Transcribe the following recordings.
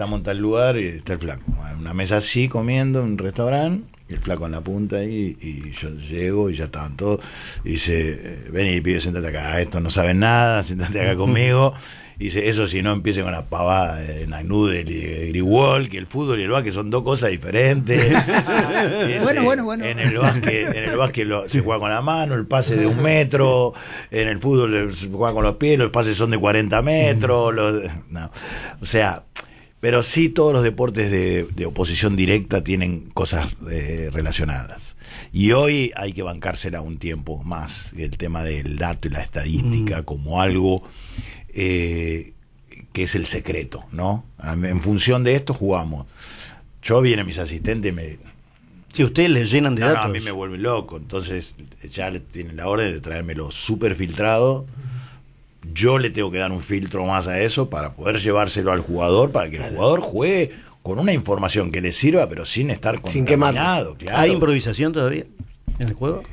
estamos en tal lugar y está el flaco. En una mesa así, comiendo en un restaurante, el flaco en la punta ahí, y yo llego y ya estaban todos. Y dice, vení, pibe, sentate acá, estos no saben nada, sentate acá conmigo. Y dice, eso si no empiecen con las pavadas de Nagnudel y de Grigol, que el fútbol y el básquet son dos cosas diferentes. Dice, Bueno. En el básquet se juega con la mano, el pase de 1 metro, en el fútbol se juega con los pies, los pases son de 40 metros. No. O sea, pero sí todos los deportes de oposición directa tienen cosas relacionadas. Y hoy hay que bancársela un tiempo más, el tema del dato y la estadística como algo que es el secreto, ¿no? En función de esto jugamos. Yo vienen mis asistentes Si ustedes les llenan de datos. a mí me vuelven loco, entonces ya le tienen la orden de traérmelo súper filtrado. Yo le tengo que dar un filtro más a eso para poder llevárselo al jugador, para que el jugador juegue con una información que le sirva, pero sin estar contaminado. Claro. ¿Hay improvisación todavía en el juego?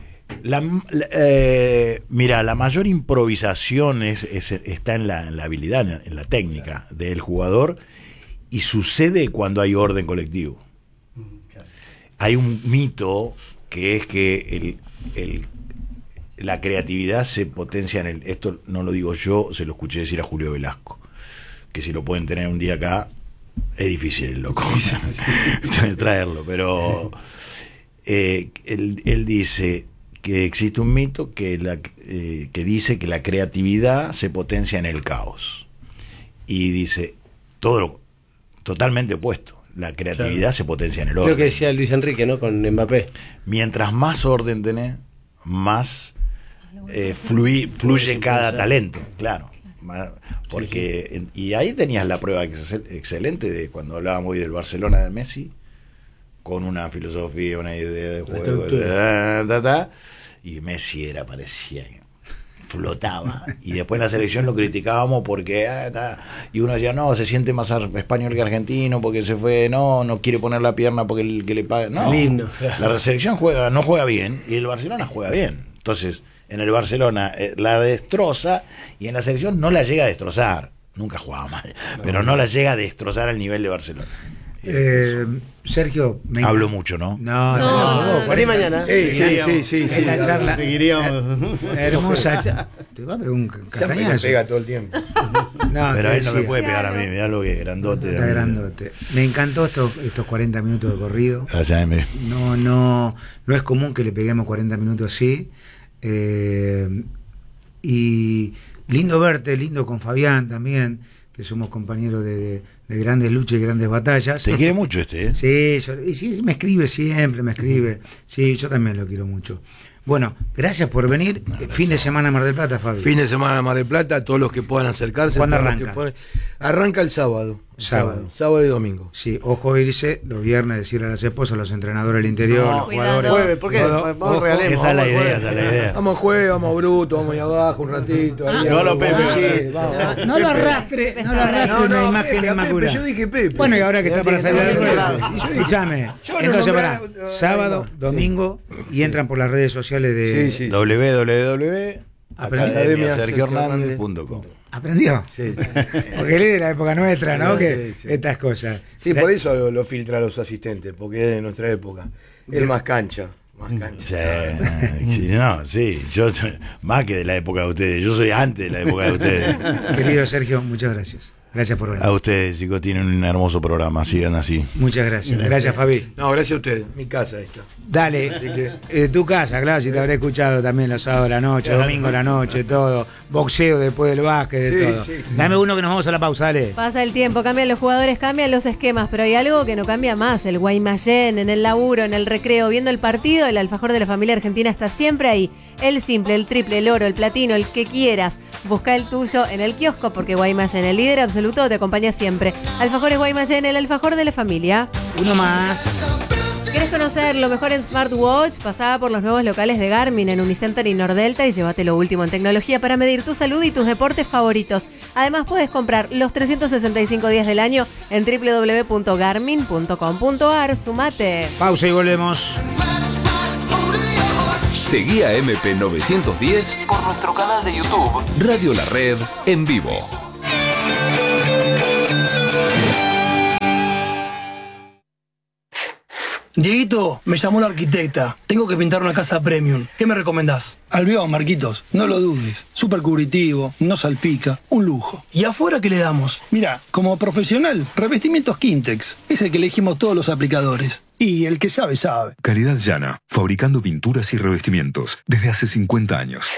Mira, la mayor improvisación está en la habilidad, en la técnica del jugador, y sucede cuando hay orden colectivo. Hay un mito que es que la creatividad se potencia esto no lo digo yo, se lo escuché decir a Julio Velasco, que si lo pueden tener un día acá es difícil el loco traerlo, pero él dice que existe un mito que dice que la creatividad se potencia en el caos, y dice todo totalmente opuesto. La creatividad se potencia en el orden. Creo que decía Luis Enrique, ¿no? Con Mbappé. Mientras más orden tenés, más fluye cada talento, claro. Porque y ahí tenías la prueba excelente de cuando hablábamos hoy del Barcelona de Messi, con una filosofía, una idea de juego, y Messi parecía que flotaba, y después en la selección lo criticábamos porque y uno decía, no, se siente más español que argentino porque se fue, no quiere poner la pierna porque el que le paga, no, la selección no juega bien y el Barcelona juega bien, entonces en el Barcelona la destroza y en la selección no la llega a destrozar, nunca jugaba mal, pero no la llega a destrozar al nivel de Barcelona. Sergio, hablo mucho, ¿no? No, por ahí mañana. Sí. La charla. Hermosa charla. Te va a pegar un castañazo. Me pega todo el tiempo. Pero él no me puede pegar a mí, mirá lo que es grandote. Está grandote. Me encantó estos 40 minutos de corrido. No es común que le peguemos 40 minutos así. Y lindo verte, lindo con Fabián también, que somos compañeros de grandes luchas y grandes batallas. Te quiere mucho ¿eh? Sí, me escribe siempre, Sí, yo también lo quiero mucho. Bueno, gracias por venir. Fin de semana Mar del Plata, Fabi. Fin de semana Mar del Plata, todos los que puedan acercarse. ¿Cuándo arranca? Arranca el sábado. Sábado y domingo. Sí, ojo irse los viernes, decirle a las esposas, a los entrenadores del interior, los jugadores. Jueves, ¿por qué? Vamos realemos. Esa es la idea. Vamos jueves, vamos a Bruto, vamos ahí abajo un ratito. No lo arrastre una imagen inmaculada. Yo dije Pepe. Bueno, y ahora que está para salir al ruedo. Escúchame. Entonces, sábado, domingo, y entran por las redes sociales de www.academiasergiohernandez.com. ¿Aprendió? Sí. Porque él es de la época nuestra, ¿no? Que estas cosas. Sí, por eso lo filtra a los asistentes, porque es de nuestra época. Él más cancha. Yo más que de la época de ustedes. Yo soy antes de la época de ustedes. Querido Sergio, muchas gracias. Gracias por venir. A ustedes, chicos, tienen un hermoso programa, sigan así. Muchas gracias. Gracias, Fabi. No, gracias a ustedes. Mi casa esta. Dale, tu casa, claro, si te habré escuchado también los sábados de la noche, domingo de la noche, todo. Boxeo después del básquet, de todo. Dame uno que nos vamos a la pausa, dale. Pasa el tiempo, cambian los jugadores, cambian los esquemas, pero hay algo que no cambia más. El Guaymallén, en el laburo, en el recreo, viendo el partido, el alfajor de la familia argentina está siempre ahí. El simple, el triple, el oro, el platino, el que quieras. Busca el tuyo en el kiosco porque Guaymallén, el líder absoluto, te acompaña siempre. Alfajores Guaymallén, el alfajor de la familia. Uno más. ¿Querés conocer lo mejor en smartwatch? Pasá por los nuevos locales de Garmin en Unicenter y Nordelta y llévate lo último en tecnología para medir tu salud y tus deportes favoritos. Además, puedes comprar los 365 días del año en www.garmin.com.ar. Sumate. Pausa y volvemos. Seguí a MP910 por nuestro canal de YouTube Radio La Red en vivo. Dieguito, me llamó la arquitecta. Tengo que pintar una casa premium. ¿Qué me recomendás? Albión, Marquitos, no lo dudes. Súper cubritivo, no salpica, un lujo. ¿Y afuera qué le damos? Mira, como profesional, revestimientos Quintex. Es el que elegimos todos los aplicadores. Y el que sabe, sabe. Calidad Llana, fabricando pinturas y revestimientos desde hace 50 años.